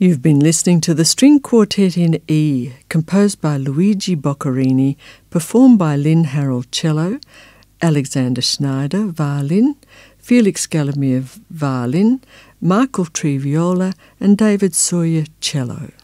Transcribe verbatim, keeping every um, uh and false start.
You've been listening to the String Quartet in E, composed by Luigi Boccherini, performed by Lynn Harold cello, Alexander Schneider violin, Felix Galimir violin, Michael Tree viola, and David Sawyer cello.